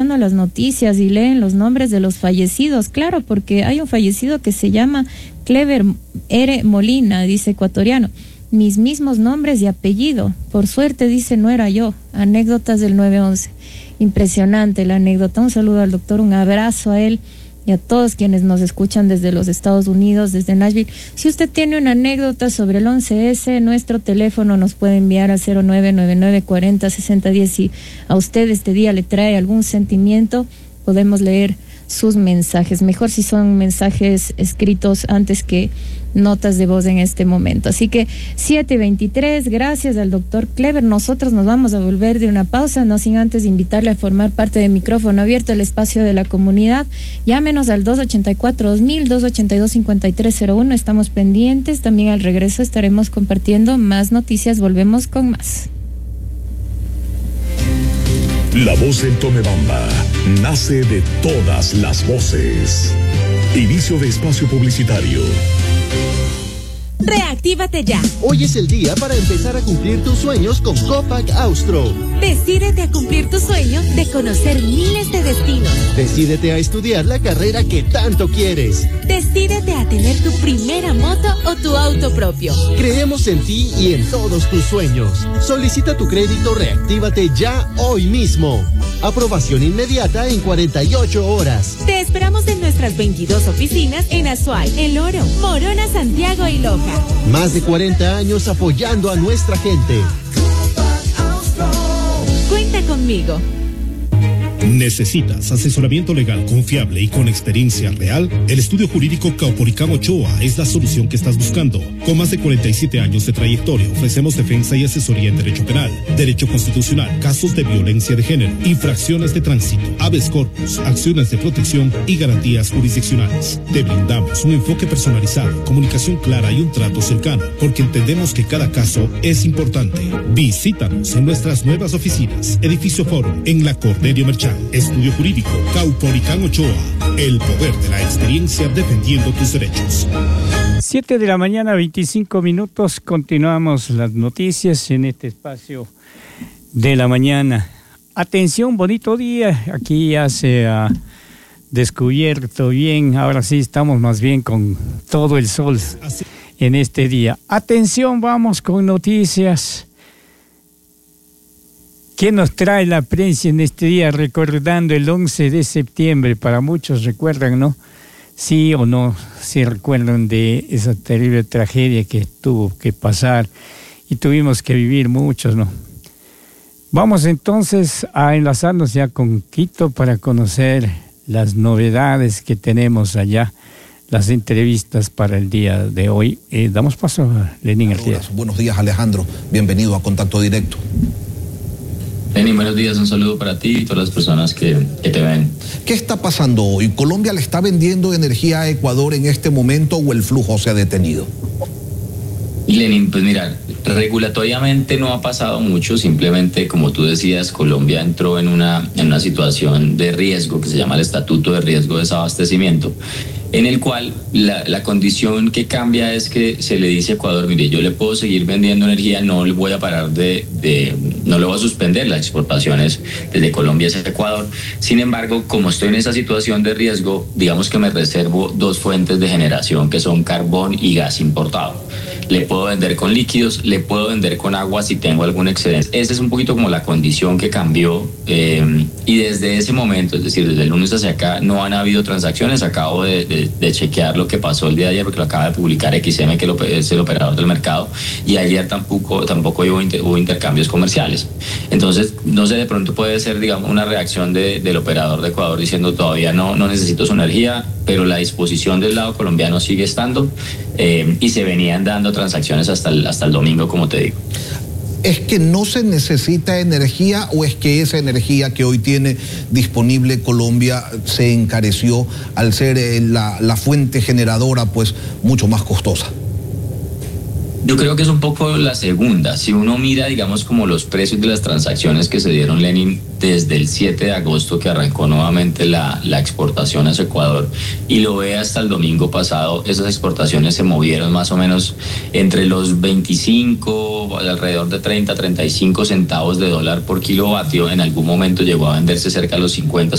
escuchando las noticias y leen los nombres de los fallecidos. Claro, porque hay un fallecido que se llama Clever R. Molina, dice ecuatoriano. Mis mismos nombres y apellido. Por suerte, dice, no era yo. Anécdotas del 911. Impresionante la anécdota. Un saludo al doctor, un abrazo a él y a todos quienes nos escuchan desde los Estados Unidos, desde Nashville. Si usted tiene una anécdota sobre el 11S, nuestro teléfono nos puede enviar al 0999406010. Si a usted este día le trae algún sentimiento, podemos leer sus mensajes. Mejor si son mensajes escritos antes que notas de voz en este momento. Así que 7:23, gracias al doctor Clever. Nosotros nos vamos a volver de una pausa, no sin antes invitarle a formar parte de Micrófono Abierto, el espacio de la comunidad. Llámenos al 284-2000, 282-5301. Estamos pendientes. También al regreso estaremos compartiendo más noticias. Volvemos con más. La voz del Tomebamba nace de todas las voces. Inicio de espacio publicitario. Reactívate ya. Hoy es el día para empezar a cumplir tus sueños con Copac Austro. Decídete a cumplir tu sueño de conocer miles de destinos. Decídete a estudiar la carrera que tanto quieres. Decídete a tener tu primera moto o tu auto propio. Creemos en ti y en todos tus sueños. Solicita tu crédito Reactívate ya hoy mismo. Aprobación inmediata en 48 horas. Te esperamos en nuestras 22 oficinas en Azuay, El Oro, Morona, Santiago y Loja. Más de 40 años apoyando a nuestra gente. Cuenta conmigo. ¿Necesitas asesoramiento legal confiable y con experiencia real? El estudio jurídico Caupolicán Ochoa es la solución que estás buscando. Con más de 47 años de trayectoria, ofrecemos defensa y asesoría en derecho penal, derecho constitucional, casos de violencia de género, infracciones de tránsito, habeas corpus, acciones de protección y garantías jurisdiccionales. Te brindamos un enfoque personalizado, comunicación clara y un trato cercano, porque entendemos que cada caso es importante. Visítanos en nuestras nuevas oficinas, Edificio Forum, en la Cornelio Merchán. Estudio Jurídico Caupolicán Ochoa, el poder de la experiencia defendiendo tus derechos. 7:25 a.m. Continuamos las noticias en este espacio de la mañana. Atención, bonito día. Aquí ya se ha descubierto bien. Ahora sí estamos más bien con todo el sol en este día. Atención, vamos con noticias. ¿Qué nos trae la prensa en este día? Recordando el 11 de septiembre, para muchos recuerdan, ¿no? Sí o no, sí recuerdan de esa terrible tragedia que tuvo que pasar y tuvimos que vivir muchos, ¿no? Vamos entonces a enlazarnos ya con Quito para conocer las novedades que tenemos allá, las entrevistas para el día de hoy. Damos paso a Lenín Artigas. Buenos días, Alejandro. Bienvenido a Contacto Directo. Lenín, buenos días, un saludo para ti y todas las personas que te ven. ¿Qué está pasando hoy? ¿Colombia le está vendiendo energía a Ecuador en este momento o el flujo se ha detenido? Y Lenín, pues mira, regulatoriamente no ha pasado mucho, simplemente como tú decías, Colombia entró en una situación de riesgo que se llama el Estatuto de Riesgo de Desabastecimiento, en el cual la condición que cambia es que se le dice a Ecuador, mire, yo le puedo seguir vendiendo energía, no le voy a parar no le voy a suspender las exportaciones desde Colombia hacia Ecuador. Sin embargo, como estoy en esa situación de riesgo, digamos que me reservo dos fuentes de generación que son carbón y gas importado. Le puedo vender con líquidos, le puedo vender con agua si tengo algún excedente. Esa es un poquito como la condición que cambió y desde ese momento, es decir, desde el lunes hacia acá, no han habido transacciones. Acabo de chequear lo que pasó el día de ayer porque lo acaba de publicar XM, que es el operador del mercado, y ayer tampoco hubo intercambios comerciales. Entonces, no sé, de pronto puede ser, digamos, una reacción del operador de Ecuador diciendo todavía no necesito su energía, pero la disposición del lado colombiano sigue estando y se venían dando transacciones hasta el domingo, como te digo. ¿Es que no se necesita energía o es que esa energía que hoy tiene disponible Colombia se encareció al ser la fuente generadora pues mucho más costosa? Yo creo que es un poco la segunda. Si uno mira, digamos, como los precios de las transacciones que se dieron, Lenin, desde el 7 de agosto que arrancó nuevamente la exportación hacia Ecuador y lo ve hasta el domingo pasado, esas exportaciones se movieron más o menos entre los 25, alrededor de 30, 35 centavos de dólar por kilovatio. En algún momento llegó a venderse cerca de los 50